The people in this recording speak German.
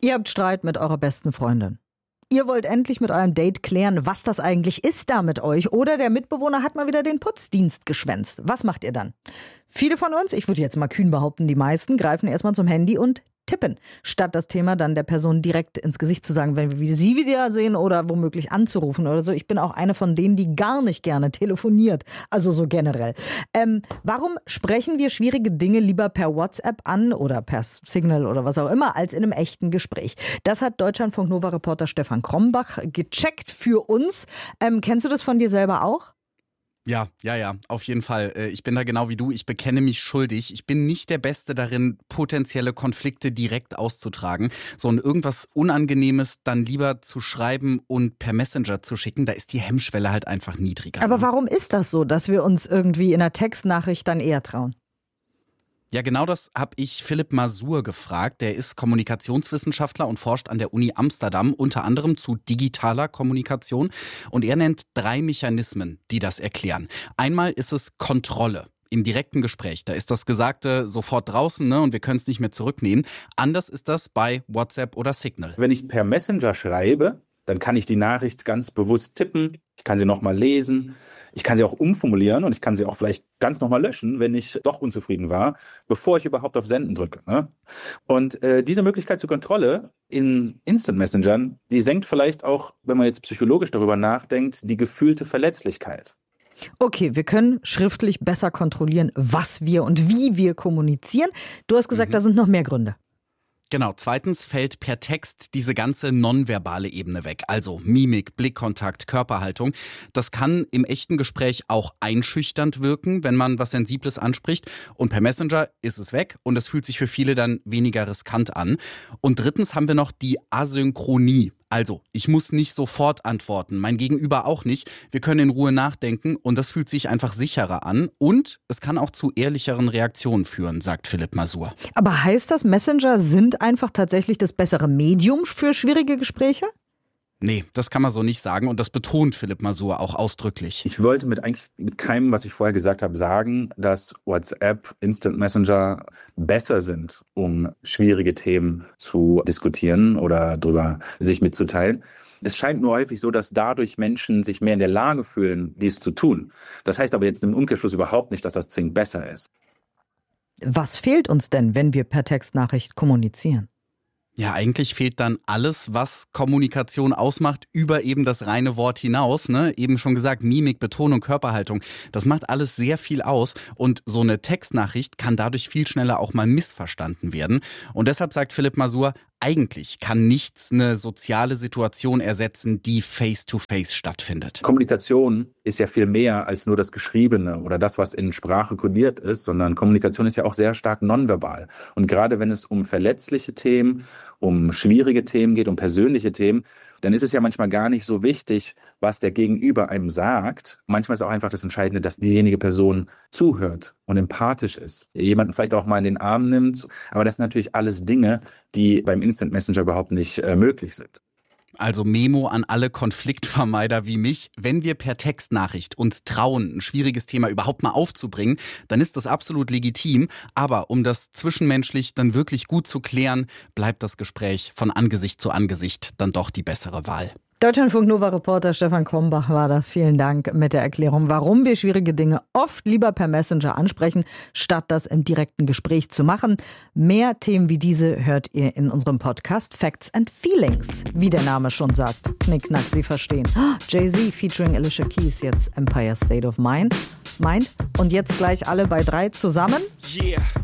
Ihr habt Streit mit eurer besten Freundin. Ihr wollt endlich mit eurem Date klären, was das eigentlich ist da mit euch. Oder der Mitbewohner hat mal wieder den Putzdienst geschwänzt. Was macht ihr dann? Viele von uns, ich würde jetzt mal kühn behaupten, die meisten, greifen erstmal zum Handy und tippen, statt das Thema dann der Person direkt ins Gesicht zu sagen, wenn wir sie wieder sehen oder womöglich anzurufen oder so. Ich bin auch eine von denen, die gar nicht gerne telefoniert, also so generell. Warum sprechen wir schwierige Dinge lieber per WhatsApp an oder per Signal oder was auch immer, als in einem echten Gespräch? Das hat Deutschlandfunk-Nova-Reporter Stefan Krombach gecheckt für uns. Kennst du das von dir selber auch? Ja, auf jeden Fall. Ich bin da genau wie du. Ich bekenne mich schuldig. Ich bin nicht der Beste darin, potenzielle Konflikte direkt auszutragen, sondern irgendwas Unangenehmes dann lieber zu schreiben und per Messenger zu schicken. Da ist die Hemmschwelle halt einfach niedriger. Aber warum ist das so, dass wir uns irgendwie in einer Textnachricht dann eher trauen? Ja, genau das habe ich Philipp Masur gefragt. Der ist Kommunikationswissenschaftler und forscht an der Uni Amsterdam, unter anderem zu digitaler Kommunikation. Und er nennt 3 Mechanismen, die das erklären. Einmal ist es Kontrolle. Im direkten Gespräch, da ist das Gesagte sofort draußen, ne, und wir können es nicht mehr zurücknehmen. Anders ist das bei WhatsApp oder Signal. Wenn ich per Messenger schreibe, dann kann ich die Nachricht ganz bewusst tippen. Ich kann sie nochmal lesen. Ich kann sie auch umformulieren und ich kann sie auch vielleicht ganz nochmal löschen, wenn ich doch unzufrieden war, bevor ich überhaupt auf Senden drücke. Ne? Und diese Möglichkeit zur Kontrolle in Instant Messengern, die senkt vielleicht auch, wenn man jetzt psychologisch darüber nachdenkt, die gefühlte Verletzlichkeit. Okay, wir können schriftlich besser kontrollieren, was wir und wie wir kommunizieren. Du hast gesagt, da sind noch mehr Gründe. Genau, zweitens fällt per Text diese ganze nonverbale Ebene weg. Also Mimik, Blickkontakt, Körperhaltung. Das kann im echten Gespräch auch einschüchternd wirken, wenn man was Sensibles anspricht. Und per Messenger ist es weg und es fühlt sich für viele dann weniger riskant an. Und drittens haben wir noch die Asynchronie. Also, ich muss nicht sofort antworten, mein Gegenüber auch nicht. Wir können in Ruhe nachdenken und das fühlt sich einfach sicherer an. Und es kann auch zu ehrlicheren Reaktionen führen, sagt Philipp Masur. Aber heißt das, Messenger sind einfach tatsächlich das bessere Medium für schwierige Gespräche? Nee, das kann man so nicht sagen und das betont Philipp Masur auch ausdrücklich. Ich wollte mit keinem, was ich vorher gesagt habe, sagen, dass WhatsApp, Instant Messenger besser sind, um schwierige Themen zu diskutieren oder darüber sich mitzuteilen. Es scheint nur häufig so, dass dadurch Menschen sich mehr in der Lage fühlen, dies zu tun. Das heißt aber jetzt im Umkehrschluss überhaupt nicht, dass das zwingend besser ist. Was fehlt uns denn, wenn wir per Textnachricht kommunizieren? Ja, eigentlich fehlt dann alles, was Kommunikation ausmacht, über eben das reine Wort hinaus. Ne? Eben schon gesagt, Mimik, Betonung, Körperhaltung, das macht alles sehr viel aus. Und so eine Textnachricht kann dadurch viel schneller auch mal missverstanden werden. Und deshalb sagt Philipp Masur, eigentlich kann nichts eine soziale Situation ersetzen, die face-to-face stattfindet. Kommunikation ist ja viel mehr als nur das Geschriebene oder das, was in Sprache kodiert ist, sondern Kommunikation ist ja auch sehr stark nonverbal. Und gerade wenn es um verletzliche Themen, um schwierige Themen geht, um persönliche Themen, dann ist es ja manchmal gar nicht so wichtig, was der Gegenüber einem sagt. Manchmal ist auch einfach das Entscheidende, dass diejenige Person zuhört und empathisch ist. Jemanden vielleicht auch mal in den Arm nimmt. Aber das sind natürlich alles Dinge, die beim Instant Messenger überhaupt nicht möglich sind. Also Memo an alle Konfliktvermeider wie mich. Wenn wir per Textnachricht uns trauen, ein schwieriges Thema überhaupt mal aufzubringen, dann ist das absolut legitim. Aber um das zwischenmenschlich dann wirklich gut zu klären, bleibt das Gespräch von Angesicht zu Angesicht dann doch die bessere Wahl. Deutschlandfunk-Nova-Reporter Stefan Krombach war das. Vielen Dank mit der Erklärung, warum wir schwierige Dinge oft lieber per Messenger ansprechen, statt das im direkten Gespräch zu machen. Mehr Themen wie diese hört ihr in unserem Podcast Facts and Feelings. Wie der Name schon sagt. Knickknack, Sie verstehen. Jay-Z featuring Alicia Keys, jetzt Empire State of Mind. Und jetzt gleich alle bei 3 zusammen. Yeah.